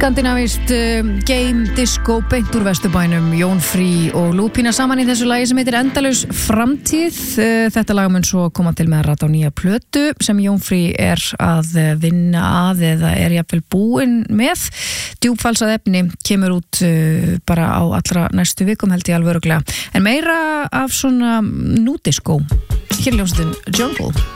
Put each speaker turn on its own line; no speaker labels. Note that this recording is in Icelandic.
Skandinavist game disco beint úr Vesturbænum, Jón Frí og Lúpína saman í þessu lagi sem heitir Endalaus framtíð. Þetta lag mun svo koma til með að rata á nýja plötu sem Jón Frí að vinna að eða jafnvel búinn með. Djúpfalsað efni kemur út bara á allra næstu vikum held ég alveg örugglega. En meira af svona nú disco. Hér er hljómsveitin Jungle.